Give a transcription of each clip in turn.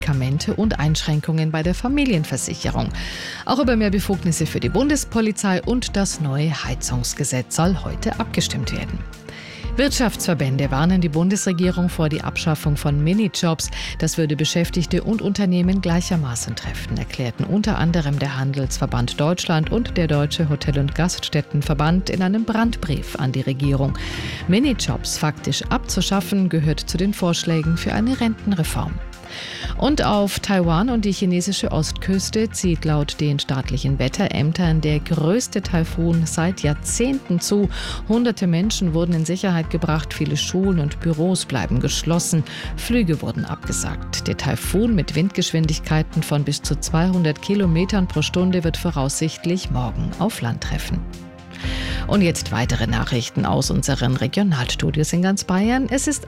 Medikamente und Einschränkungen bei der Familienversicherung. Auch über mehr Befugnisse für die Bundespolizei und das neue Heizungsgesetz soll heute abgestimmt werden. Wirtschaftsverbände warnen die Bundesregierung vor die Abschaffung von Minijobs. Das würde Beschäftigte und Unternehmen gleichermaßen treffen, erklärten unter anderem der Handelsverband Deutschland und der Deutsche Hotel- und Gaststättenverband in einem Brandbrief an die Regierung. Minijobs faktisch abzuschaffen gehört zu den Vorschlägen für eine Rentenreform. Und auf Taiwan und die chinesische Ostküste zieht laut den staatlichen Wetterämtern der größte Taifun seit Jahrzehnten zu. Hunderte Menschen wurden in Sicherheit gebracht, viele Schulen und Büros bleiben geschlossen, Flüge wurden abgesagt. Der Taifun mit Windgeschwindigkeiten von bis zu 200 Kilometern pro Stunde wird voraussichtlich morgen auf Land treffen. Und jetzt weitere Nachrichten aus unseren Regionalstudios in ganz Bayern. Es ist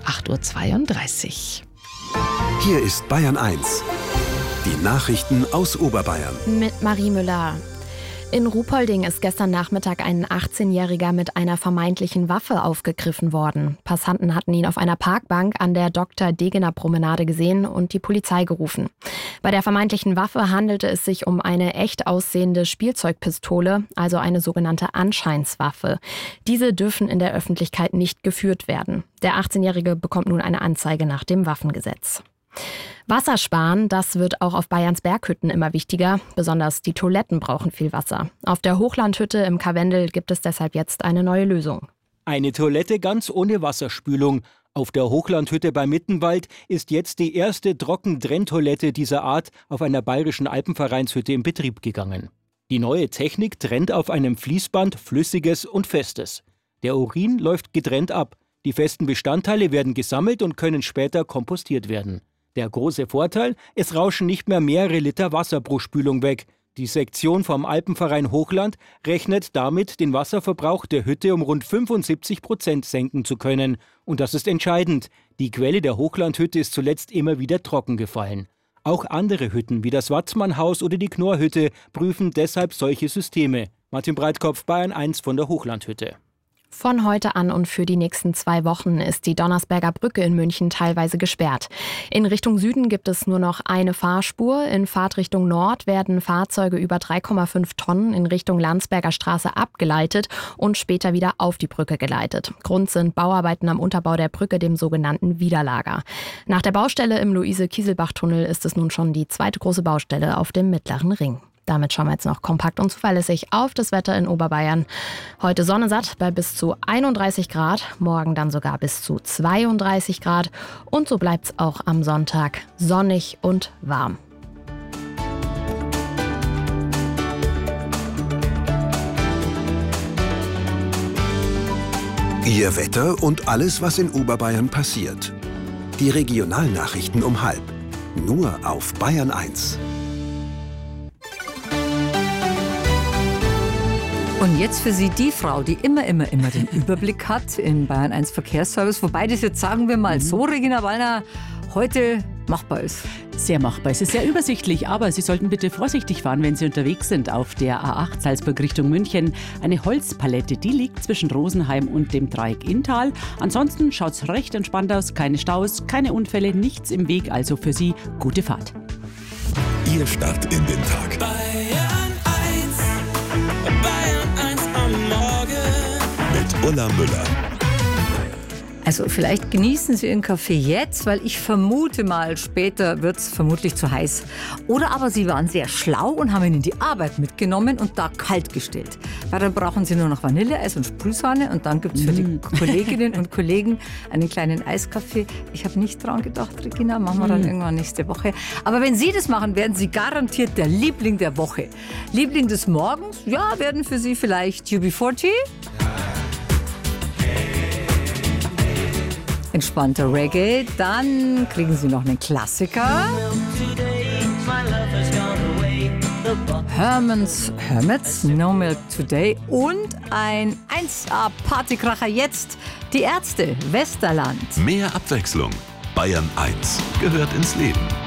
8:32 Uhr. Hier ist Bayern 1. Die Nachrichten aus Oberbayern. Mit Marie Müller. In Ruhpolding ist gestern Nachmittag ein 18-Jähriger mit einer vermeintlichen Waffe aufgegriffen worden. Passanten hatten ihn auf einer Parkbank an der Dr.-Degener-Promenade gesehen und die Polizei gerufen. Bei der vermeintlichen Waffe handelte es sich um eine echt aussehende Spielzeugpistole, also eine sogenannte Anscheinswaffe. Diese dürfen in der Öffentlichkeit nicht geführt werden. Der 18-Jährige bekommt nun eine Anzeige nach dem Waffengesetz. Wassersparen, das wird auch auf Bayerns Berghütten immer wichtiger. Besonders die Toiletten brauchen viel Wasser. Auf der Hochlandhütte im Karwendel gibt es deshalb jetzt eine neue Lösung. Eine Toilette ganz ohne Wasserspülung. Auf der Hochlandhütte bei Mittenwald ist jetzt die erste Trockentrenntoilette dieser Art auf einer bayerischen Alpenvereinshütte in Betrieb gegangen. Die neue Technik trennt auf einem Fließband Flüssiges und Festes. Der Urin läuft getrennt ab. Die festen Bestandteile werden gesammelt und können später kompostiert werden. Der große Vorteil, es rauschen nicht mehr mehrere Liter Wasser pro Spülung weg. Die Sektion vom Alpenverein Hochland rechnet damit, den Wasserverbrauch der Hütte um rund 75% senken zu können. Und das ist entscheidend. Die Quelle der Hochlandhütte ist zuletzt immer wieder trocken gefallen. Auch andere Hütten wie das Watzmannhaus oder die Knorrhütte prüfen deshalb solche Systeme. Martin Breitkopf, Bayern 1 von der Hochlandhütte. Von heute an und für die nächsten 2 Wochen ist die Donnersberger Brücke in München teilweise gesperrt. In Richtung Süden gibt es nur noch eine Fahrspur. In Fahrtrichtung Nord werden Fahrzeuge über 3,5 Tonnen in Richtung Landsberger Straße abgeleitet und später wieder auf die Brücke geleitet. Grund sind Bauarbeiten am Unterbau der Brücke, dem sogenannten Widerlager. Nach der Baustelle im Luise-Kieselbach-Tunnel ist es nun schon die zweite große Baustelle auf dem Mittleren Ring. Damit schauen wir jetzt noch kompakt und zuverlässig auf das Wetter in Oberbayern. Heute sonnensatt bei bis zu 31 Grad, morgen dann sogar bis zu 32 Grad. Und so bleibt es auch am Sonntag sonnig und warm. Ihr Wetter und alles, was in Oberbayern passiert. Die Regionalnachrichten um 12:30. Nur auf Bayern 1. Und jetzt für Sie die Frau, die immer den Überblick hat in Bayern 1 Verkehrsservice. Wobei das jetzt, sagen wir mal so, Regina Wallner, heute machbar ist. Sehr machbar. Es ist sehr übersichtlich, aber Sie sollten bitte vorsichtig fahren, wenn Sie unterwegs sind auf der A8 Salzburg Richtung München. Eine Holzpalette, die liegt zwischen Rosenheim und dem Dreieck Inntal. Ansonsten schaut es recht entspannt aus, keine Staus, keine Unfälle, nichts im Weg, also für Sie gute Fahrt. Ihr Start in den Tag. Bayern 1 am Morgen. Mit Ulla Müller. Also vielleicht genießen Sie Ihren Kaffee jetzt, weil ich vermute mal, später wird es vermutlich zu heiß. Oder aber Sie waren sehr schlau und haben ihn in die Arbeit mitgenommen und da kalt gestellt. Weil dann brauchen Sie nur noch Vanilleeis und Sprühsahne und dann gibt es für die Kolleginnen und Kollegen einen kleinen Eiskaffee. Ich habe nicht dran gedacht, Regina, machen wir dann irgendwann nächste Woche. Aber wenn Sie das machen, werden Sie garantiert der Liebling der Woche. Liebling des Morgens, ja, werden für Sie vielleicht UB40. Entspannter Reggae, dann kriegen Sie noch einen Klassiker. Hermits, No Milk Today und ein 1A-Partykracher jetzt, die Ärzte, Westerland. Mehr Abwechslung. Bayern 1 gehört ins Leben.